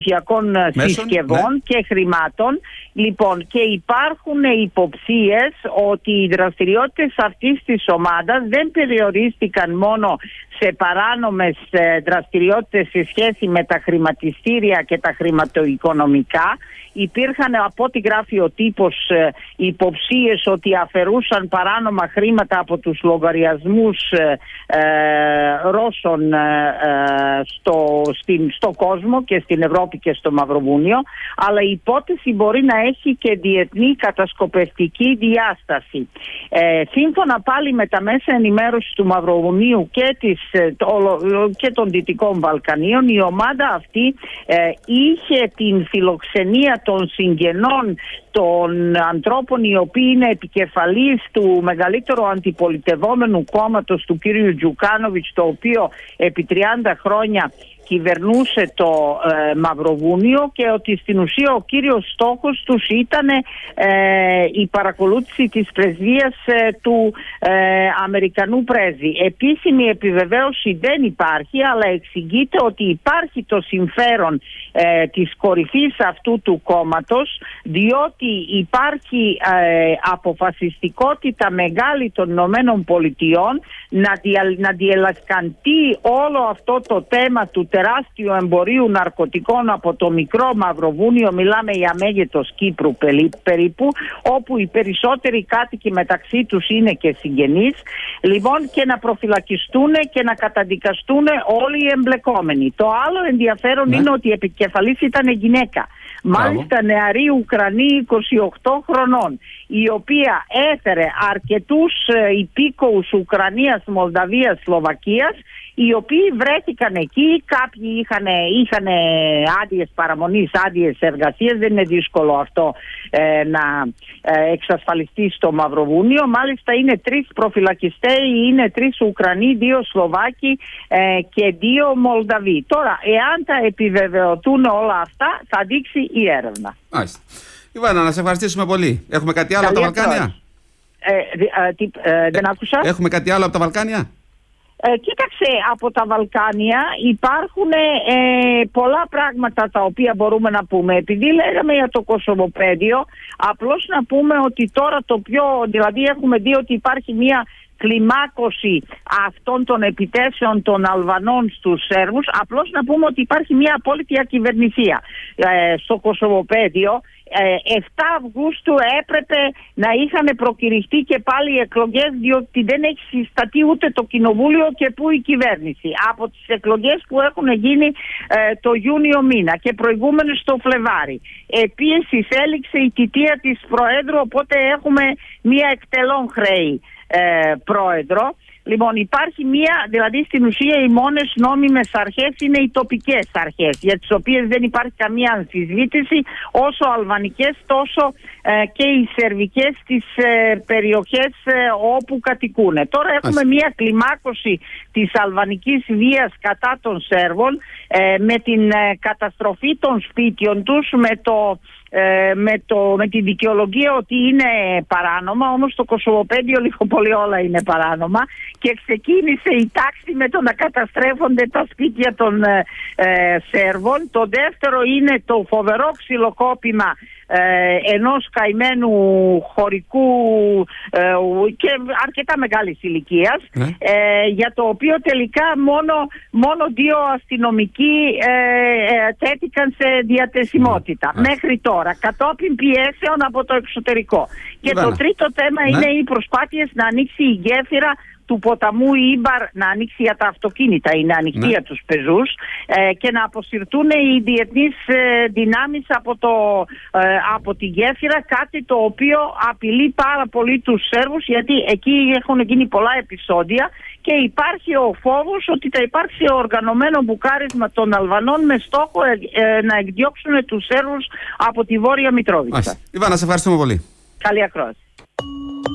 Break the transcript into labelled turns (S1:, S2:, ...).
S1: συσκευών και χρημάτων. Λοιπόν, και υπάρχουν υποψίες ότι οι δραστηριότητες αυτής της ομάδας δεν περιορίστηκαν μόνο σε παράνομες δραστηριότητες σε σχέση με τα χρηματιστήρια και τα χρηματοοικονομικά. Υπήρχαν, από ό,τι γράφει ο τύπος, υποψίες ότι αφαιρούσαν παράνομα χρήματα από τους λογαριασμούς Ρώσων στο κόσμο και στην Ευρώπη και στο Μαυροβούνιο, αλλά η υπόθεση μπορεί να έχει και διεθνή κατασκοπευτική διάσταση. Σύμφωνα πάλι με τα μέσα ενημέρωσης του Μαυροβουνίου και των Δυτικών Βαλκανίων, η ομάδα αυτή είχε την φιλοξενία των συγγενών των ανθρώπων οι οποίοι είναι επικεφαλής του μεγαλύτερου αντιπολιτευόμενου κόμματος του κύριου Τζουκάνοβιτς, το οποίο επί 30 χρόνια κυβερνούσε το Μαυροβούνιο, και ότι στην ουσία ο κύριος στόχος τους ήταν η παρακολούθηση της πρεσβείας του Αμερικανού πρέσβη. Επίσημη επιβεβαίωση δεν υπάρχει, αλλά εξηγείται ότι υπάρχει το συμφέρον της κορυφής αυτού του κόμματος, διότι υπάρχει αποφασιστικότητα μεγάλη των Ηνωμένων Πολιτειών να διελασκαντεί όλο αυτό το θέμα του τεράστιου εμπορίου ναρκωτικών από το μικρό Μαυροβούνιο, μιλάμε για μέγεθος Κύπρου περίπου, όπου οι περισσότεροι κάτοικοι μεταξύ τους είναι και συγγενείς, λοιπόν, και να προφυλακιστούν και να καταδικαστούν όλοι οι εμπλεκόμενοι. Το άλλο ενδιαφέρον είναι ότι η επικεφαλής ήταν γυναίκα. Μάλιστα νεαρή Ουκρανή 28 χρονών, η οποία έφερε αρκετούς υπήκοους Ουκρανίας, Μολδαβίας, Σλοβακίας, οι οποίοι βρέθηκαν εκεί. Κάποιοι είχαν άδειες παραμονής, άδειες εργασίας. Δεν είναι δύσκολο αυτό να εξασφαλιστεί στο Μαυροβούνιο. Μάλιστα είναι 3 προφυλακιστέοι, είναι 3 Ουκρανοί, 2 Σλοβάκοι και 2 Μολδαβοί. Τώρα, εάν τα επιβεβαιωθούν όλα αυτά, θα δείξει η έρευνα.
S2: Μάλιστα. Ιβάνα, να σε ευχαριστήσουμε πολύ. Έχουμε κάτι άλλο από τα Βαλκάνια?
S1: Δεν άκουσα.
S2: Έχουμε κάτι άλλο από τα Βαλκάνια?
S1: Κοίταξε, από τα Βαλκάνια υπάρχουν πολλά πράγματα τα οποία μπορούμε να πούμε. Επειδή λέγαμε για το Κωσοβοπέδιο, απλώς να πούμε ότι τώρα δηλαδή έχουμε δει ότι υπάρχει μια κλιμάκωση αυτών των επιτέσεων των Αλβανών στους Σέρβους. Απλώς να πούμε ότι υπάρχει μια απόλυτη ακυβερνησία στο Κωσοβοπέδιο. 7 Αυγούστου έπρεπε να είχαν προκηρυχτεί και πάλι οι εκλογές, διότι δεν έχει συσταθεί ούτε το κοινοβούλιο και που η κυβέρνηση από τις εκλογές που έχουν γίνει το Ιούνιο μήνα και προηγούμενες το Φλεβάρι. Επίσης έληξε η θητεία της Προέδρου, οπότε έχουμε μία εκτελών χρέη πρόεδρο. Λοιπόν, υπάρχει δηλαδή στην ουσία οι μόνες νόμιμες αρχές είναι οι τοπικές αρχές, για τις οποίες δεν υπάρχει καμία αμφισβήτηση, όσο αλβανικές τόσο και οι σερβικές στις περιοχές όπου κατοικούν. Τώρα έχουμε μια κλιμάκωση της αλβανικής βίας κατά των Σέρβων, με την καταστροφή των σπίτιων τους, με τη δικαιολογία ότι είναι παράνομα. Όμως το Κωσοβοπέδιο λίγο πολύ όλα είναι παράνομα, και ξεκίνησε η τάξη με το να καταστρέφονται τα σπίτια των Σέρβων. Το δεύτερο είναι το φοβερό ξυλοκόπημα ενός καημένου χωρικού και αρκετά μεγάλης ηλικίας, για το οποίο τελικά μόνο 2 αστυνομικοί τέθηκαν σε διατεσιμότητα μέχρι τώρα, κατόπιν πιέσεων από το εξωτερικό. Και το τρίτο θέμα είναι οι προσπάθειες να ανοίξει η γέφυρα του ποταμού Ήμπαρ, να ανοίξει για τα αυτοκίνητα, είναι ανοιχτή για τους πεζούς, και να αποσυρθούν οι διεθνείς δυνάμεις από τη γέφυρα, κάτι το οποίο απειλεί πάρα πολύ τους Σέρβους, γιατί εκεί έχουν γίνει πολλά επεισόδια και υπάρχει ο φόβος ότι θα υπάρξει οργανωμένο μπουκάρισμα των Αλβανών με στόχο να εκδιώξουν τους Σέρβους από τη Βόρεια Μητρόβιτσα.
S2: Ιβάνα, σε ευχαριστούμε πολύ.
S1: Καλή ακρόαση.